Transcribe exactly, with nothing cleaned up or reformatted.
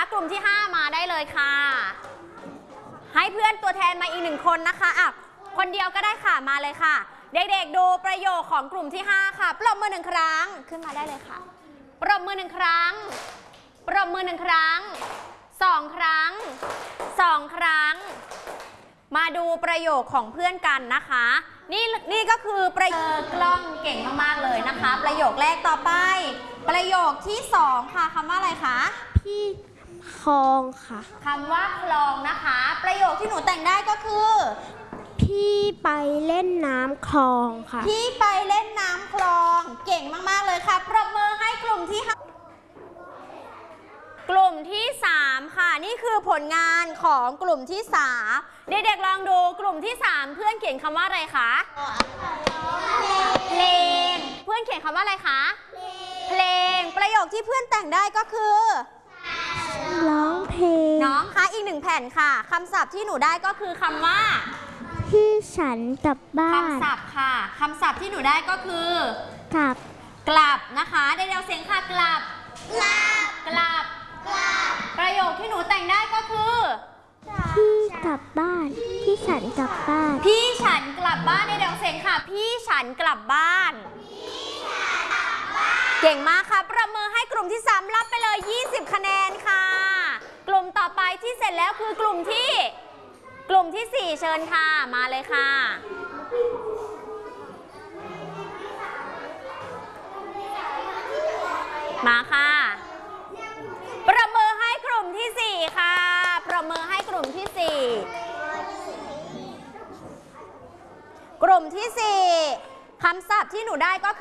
กลุ่มที่ห้ามาได้เลยค่ะให้เพื่อนตัวแทนมาอีกหนึ่งคนนะคะอ่ะคนเดียวก็ได้ค่ะมาเลยค่ะเด็กๆดูประโยคของกลุ่มที่ห้าค่ะปรบมือหนึ่งครั้งขึ้นมาได้เลยค่ะปรบมือหนึ่งครั้งปรบมือหนึ่งครั้งสองครั้งสองครั้งมาดูประโยคของเพื่อนกันนะคะนี่นี่ก็คือประโยคกล้องเก่งมากๆเลยนะคะประโยคแรกต่อไปประโยคที่สองค่ะคำว่าอะไรคะพี่คลองค่ะคำว่าคลองนะคะประโยคที่หนูแต่งได้ก็คือพี่ไปเล่นน้ำคลองค่ะพี่ไปเล่นน้ำคลองเก่งมากๆเลยค่ะปรบมือให้กลุ่มที่กลุ่มที่สามค่ะนี่คือผลงานของกลุ่มที่สามเด็กๆลองดูกลุ่มที่สามเพื่อนเขียนคำว่าอะไรคะเพลงเพื่อนเขียนคำว่าอะไรคะเพลงประโยคที่เพื่อนแต่งได้ก็คือร้องเพลงน้องคะอีกหนึ่งแผ่นค่ะคำศัพท์ที่หนูได้ก็คือคำว่าพี่ฉันกลับบ้านคำศัพท์ค่ะคำศัพท์ที่หนูได้ก็คือกลับกลับนะคะได้เดียวเสียงค่ะกลับกลับกลับประโยคที่หนูแต่งได้ก็คือพี่กลับบ้านพี่ฉันกลับบ้านพี่ฉันกลับบ้านได้เดียวเสียงค่ะพี่ฉันกลับบ้านเก่งมากค่ะประมือให้กลุ่มที่สามรับไปเลยยี่สิบคะแนนค่ะกลุ่มต่อไปที่เสร็จแล้วคือกลุ่มที่กลุ่มที่สี่เชิญค่ะมาเลยค่ะมาค่ะประมือให้กลุ่มที่สี่ค่ะประมือให้กลุ่มที่สี่กลุ่มที่สี่คำศัพท์ที่หนูได้ก็คือ